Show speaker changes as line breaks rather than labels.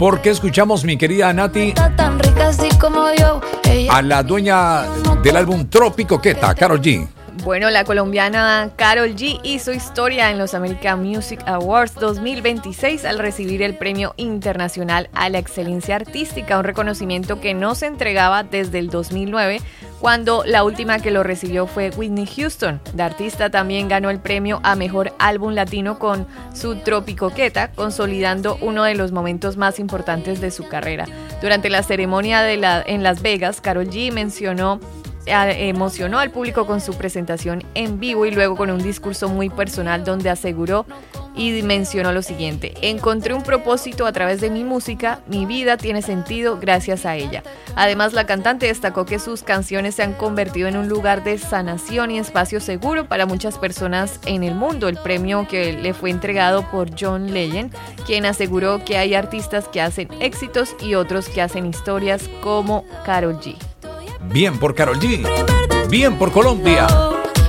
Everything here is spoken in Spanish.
Porque escuchamos, mi querida Nati,
tan rica así como yo.
a la dueña del álbum Tropicoqueta, Karol G.
Bueno, la colombiana Karol G hizo historia en los American Music Awards 2026 al recibir el Premio Internacional a la Excelencia Artística, un reconocimiento que no se entregaba desde el 2009, cuando la última que lo recibió fue Whitney Houston. La artista también ganó el premio a Mejor Álbum Latino con su Tropicoqueta, consolidando uno de los momentos más importantes de su carrera. Durante la ceremonia en Las Vegas, Karol G emocionó al público con su presentación en vivo y luego con un discurso muy personal donde aseguró y mencionó lo siguiente: encontré un propósito a través de mi música, mi vida tiene sentido gracias a ella. Además, la cantante destacó que sus canciones se han convertido en un lugar de sanación y espacio seguro para muchas personas en el mundo. El premio que le fue entregado por John Legend, quien aseguró que hay artistas que hacen éxitos y otros que hacen historias como Karol G.
Bien por Karol G, bien por Colombia.